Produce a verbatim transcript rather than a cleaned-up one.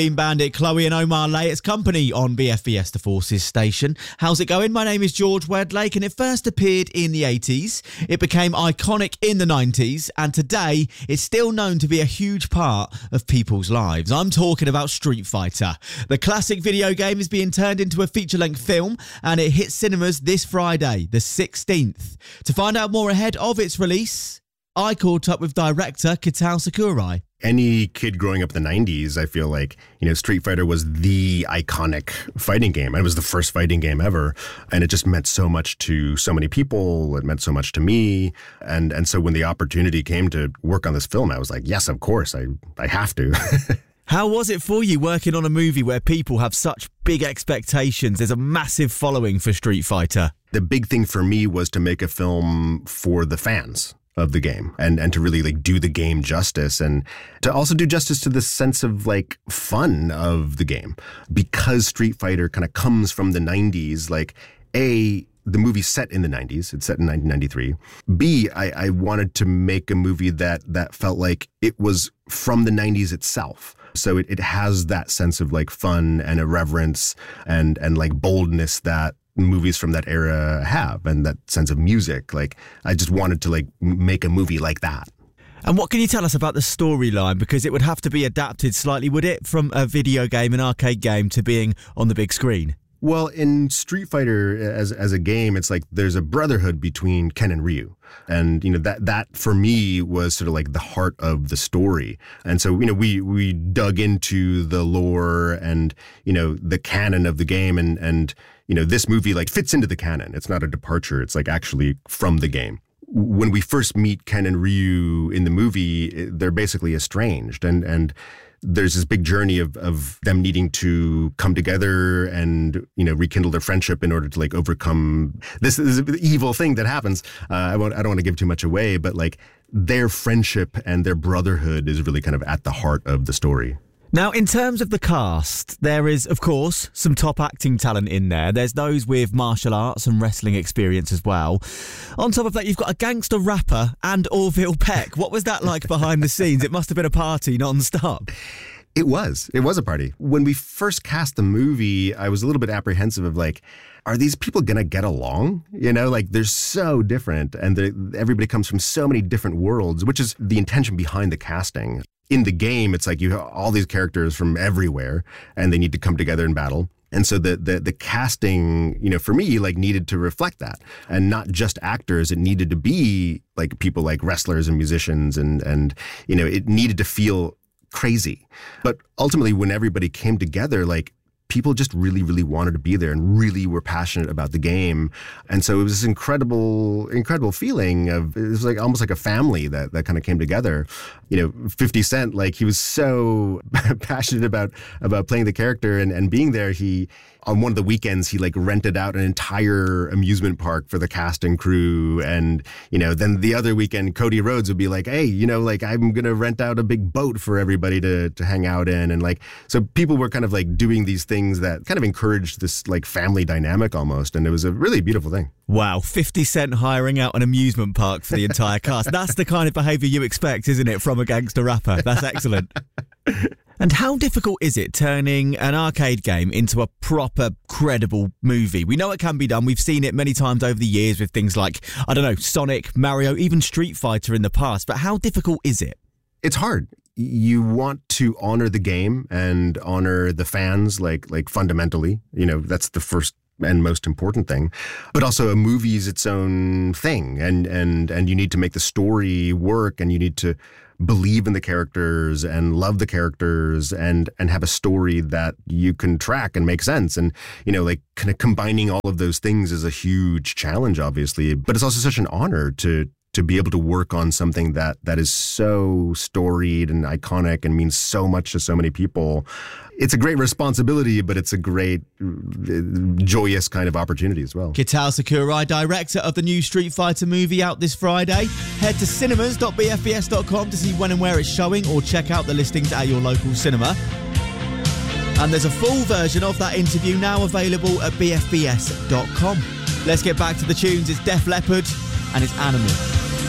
Team Bandit, Chloe and Omar Layet's company on B F B S The Forces station. How's it going? My name is George Wedlake, and it first appeared in the eighties. It became iconic in the nineties, and today it's still known to be a huge part of people's lives. I'm talking about Street Fighter. The classic video game is being turned into a feature-length film, and it hits cinemas this Friday, the sixteenth. To find out more ahead of its release, I caught up with director Kitao Sakurai. Any kid growing up in the nineties, I feel like, you know, Street Fighter was the iconic fighting game. It was the first fighting game ever. And it just meant so much to so many people. It meant so much to me. And and so when the opportunity came to work on this film, I was like, yes, of course, I, I have to. How was it for you working on a movie where people have such big expectations? There's a massive following for Street Fighter. The big thing for me was to make a film for the fans of the game and, and to really like do the game justice and to also do justice to the sense of like fun of the game. Because Street Fighter kind of comes from the nineties, like A, the movie's set in the nineties. It's set in nineteen ninety-three. B, I, I wanted to make a movie that that felt like it was from the nineties itself. So it, it has that sense of like fun and irreverence and and like boldness that movies from that era have, and that sense of music. Like, I just wanted to like make a movie like that. And what can you tell us about the storyline? Because it would have to be adapted slightly, would it, from a video game, an arcade game, to being on the big screen? Well, in Street Fighter as as a game, it's like there's a brotherhood between Ken and Ryu. And, you know, that that for me was sort of like the heart of the story. And so, you know, we we dug into the lore and, you know, the canon of the game. And, and you know, this movie like fits into the canon. It's not a departure. It's like actually from the game. When we first meet Ken and Ryu in the movie, they're basically estranged. And, and there's this big journey of, of them needing to come together and, you know, rekindle their friendship in order to like overcome this, this evil thing that happens. Uh, I won't, I don't want to give too much away, but like their friendship and their brotherhood is really kind of at the heart of the story. Now, in terms of the cast, there is, of course, some top acting talent in there. There's those with martial arts and wrestling experience as well. On top of that, you've got a gangster rapper and Orville Peck. What was that like behind the scenes? It must have been a party non-stop. It was. It was a party. When we first cast the movie, I was a little bit apprehensive of like, are these people going to get along? You know, like they're so different and everybody comes from so many different worlds, which is the intention behind the casting. In the game, it's like you have all these characters from everywhere and they need to come together in battle. And so the, the the casting, you know, for me, like needed to reflect that. And not just actors, it needed to be like people like wrestlers and musicians and, and you know, it needed to feel crazy. But ultimately, when everybody came together, like people just really, really wanted to be there and really were passionate about the game. And so it was this incredible, incredible feeling of, it was like almost like a family that, that kind of came together. You know, fifty Cent, like he was so passionate about, about playing the character and, and being there. He, on one of the weekends, he like rented out an entire amusement park for the cast and crew. And, you know, then the other weekend, Cody Rhodes would be like, hey, you know, like I'm going to rent out a big boat for everybody to, to hang out in. And like, so people were kind of like doing these things that kind of encouraged this like family dynamic almost. And it was a really beautiful thing. Wow, fifty Cent hiring out an amusement park for the entire cast. That's the kind of behaviour you expect, isn't it, from a gangster rapper? That's excellent. And how difficult is it turning an arcade game into a proper, credible movie? We know it can be done. We've seen it many times over the years with things like, I don't know, Sonic, Mario, even Street Fighter in the past. But how difficult is it? It's hard. You want to honor the game and honor the fans, like like fundamentally. You know, that's the first and most important thing. But also a movie is its own thing, and and and you need to make the story work, and you need to believe in the characters and love the characters and and have a story that you can track and make sense. And, you know, like kind of combining all of those things is a huge challenge, obviously. But it's also such an honor to to be able to work on something that that is so storied and iconic and means so much to so many people. It's a great responsibility, but it's a great, joyous kind of opportunity as well. Kitao Sakurai, director of the new Street Fighter movie, out this Friday. Head to cinemas dot b f b s dot com to see when and where it's showing, or check out the listings at your local cinema. And there's a full version of that interview now available at b f b s dot com. Let's get back to the tunes. It's Def Leppard and it's Animal.